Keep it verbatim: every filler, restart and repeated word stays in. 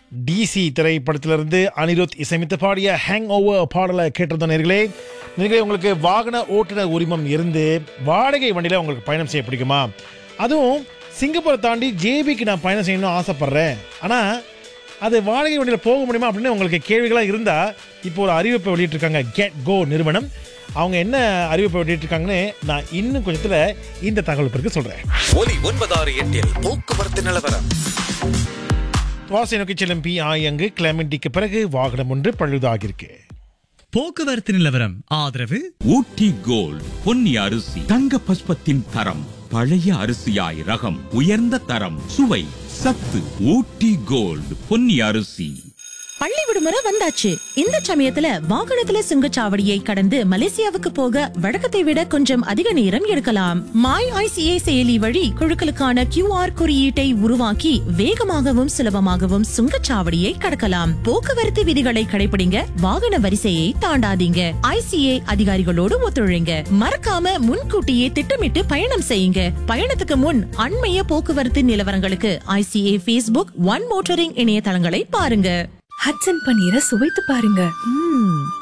DC திரைப்படத்திலிருந்து அனிருத் இசையமைத்து பாடிய ஹேங் ஓவர் பாடலை கேட்டிருந்த நேர்களே, நீங்களே உங்களுக்கு வாகன ஓட்டுநர் உரிமம் இருந்து வாடகை வண்டியில் உங்களுக்கு பயணம் செய்ய பிடிக்குமா? அதுவும் சிங்கப்பூரை தாண்டி ஜேபிக்கு நான் பயணம் செய்யணும்னு ஆசைப்பட்றேன், ஆனால் அது வாடகை வண்டியில் போக முடியுமா அப்படின்னு உங்களுக்கு கேள்விகளாக இருந்தால் இப்போ ஒரு அறிவிப்பை வெளியிட்டிருக்காங்க கெட் கோ நிறுவனம். அவங்க என்ன அறிவிப்பை வெளியிட்டிருக்காங்கன்னு நான் இன்னும் கொஞ்சத்தில் இந்த தகவல் பிறகு சொல்கிறேன். ஒலி ஒன்பதாறு எட்டில் போக்குவரத்து நிலவரம். வாசை நோக்கி செல்லும் பி ஆயங்கு கிளமெண்டிக்கு பிறகு வாகனம் ஒன்று பழுதாகிருக்கு. போக்குவரத்து நிலவரம் ஆதரவு ஊட்டி கோல்ட் பொன்னி அரிசி தங்க பஸ்பத்தின் தரம், பழைய அரிசியாய் ரகம், உயர்ந்த தரம், சுவை, சத்து. ஊட்டி கோல்ட் பொன்னி அரிசி. பள்ளி விடுமுறை வந்தாச்சு. இந்த சமயத்துல வாகனத்துல சுங்கச்சாவடியை கடந்து மலேசியாவுக்கு போக வழக்கத்தை விட கொஞ்சம் அதிக நேரம் எடுக்கலாம். மை ஐசிஏ செயலி வழி குழுக்களுக்கான கியூஆர் குறியீட்டை உருவாக்கி வேகமாகவும் சுலபமாகவும் சுங்கச்சாவடியை கடக்கலாம். போக்குவரத்து விதிகளை கடைபிடிங்க, வாகன வரிசையை தாண்டாதீங்க, ஐசிஏ அதிகாரிகளோடு ஒத்துழைங்க. மறக்காம முன்கூட்டியே திட்டமிட்டு பயணம் செய்யுங்க. பயணத்துக்கு முன் அண்மைய போக்குவரத்து நிலவரங்களுக்கு ஐசிஏ ஃபேஸ்புக், ஒன் மோட்டரிங் இணையதளங்களை பாருங்க. ஹட்சன் பன்னீரை சுவைத்து பாருங்க. ம்